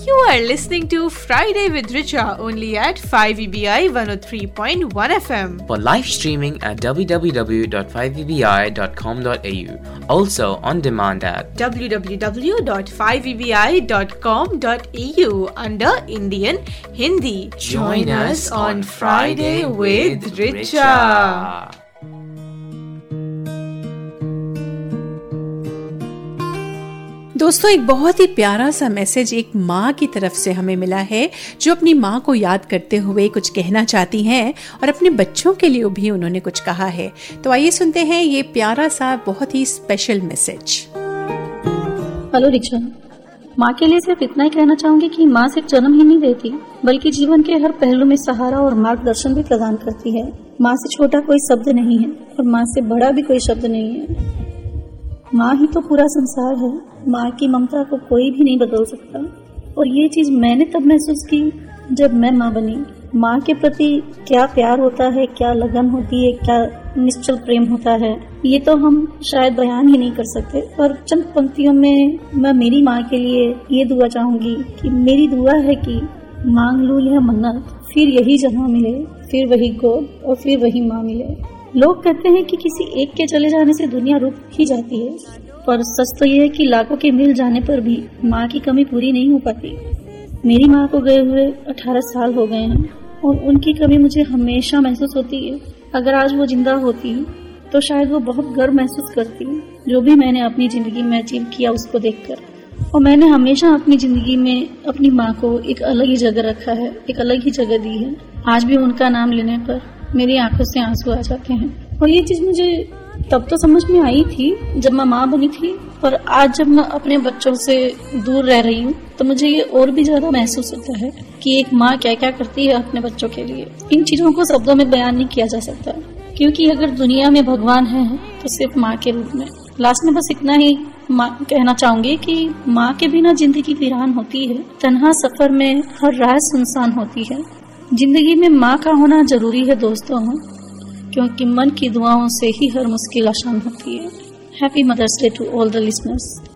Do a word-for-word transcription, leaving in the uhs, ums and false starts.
You are listening to Friday with Richa only at five E B I one oh three point one F M. For live streaming at w w w dot five e b i dot com dot a u. Also on demand at w w w dot five e b i dot com dot a u under Indian Hindi. Join us on Friday with Richa. दोस्तों, एक बहुत ही प्यारा सा message एक माँ की तरफ से हमें मिला है, जो अपनी माँ को याद करते हुए कुछ कहना चाहती हैं और अपने बच्चों के लिए भी उन्होंने कुछ कहा है। तो आइए सुनते हैं ये प्यारा सा बहुत ही स्पेशल मैसेज। हेलो रिचा, माँ के लिए सिर्फ इतना ही कहना चाहूंगी कि माँ सिर्फ जन्म ही नहीं देती, बल्कि जीवन के हर पहलू में सहारा और मार्गदर्शन भी प्रदान करती है। माँ से छोटा कोई शब्द नहीं है और माँ से बड़ा भी कोई शब्द नहीं है। माँ ही तो पूरा संसार है। माँ की ममता को कोई भी नहीं बदल सकता। और ये चीज मैंने तब महसूस की जब मैं माँ बनी। माँ के प्रति क्या प्यार होता है, क्या लगन होती है, क्या निश्चल प्रेम होता है, ये तो हम शायद बयान ही नहीं कर सकते। पर चंद पंक्तियों में मैं मेरी माँ के लिए ये दुआ चाहूंगी कि मेरी दुआ है कि मांग लूं यह मन्नत, फिर यही जहाँ मिले, फिर वही गोद और फिर वही माँ मिले। लोग कहते हैं कि किसी एक के चले जाने से दुनिया रुक ही जाती है, पर सच तो ये है कि लाखों के मिल जाने पर भी माँ की कमी पूरी नहीं हो पाती। मेरी माँ को गए हुए अठारह साल हो गए हैं और उनकी कमी मुझे हमेशा महसूस होती है। अगर आज वो जिंदा होती तो शायद वो बहुत गर्व महसूस करती, जो भी मैंने अपनी जिंदगी में अचीव किया उसको देखकर। और मैंने हमेशा अपनी जिंदगी में अपनी माँ को एक अलग ही जगह रखा है, एक अलग ही जगह दी है। आज भी उनका नाम लेने पर मेरी आंखों से आंसू आ जाते हैं। और ये चीज मुझे तब तो समझ में आई थी जब मैं माँ बनी थी, पर आज जब मैं अपने बच्चों से दूर रह रही हूँ तो मुझे ये और भी ज्यादा महसूस होता है कि एक माँ क्या क्या करती है अपने बच्चों के लिए। इन चीजों को शब्दों में बयान नहीं किया जा सकता, क्योंकि अगर दुनिया में भगवान है तो सिर्फ माँ के रूप में। लास्ट में बस इतना ही माँ कहना चाहूंगी कि माँ के बिना जिंदगी वीरान होती है। तन्हा सफर में हर राह सुनसान होती है। जिंदगी में माँ का होना जरूरी है दोस्तों, क्योंकि मन की दुआओं से ही हर मुश्किल आसान होती है। Happy mother's day to all the listeners.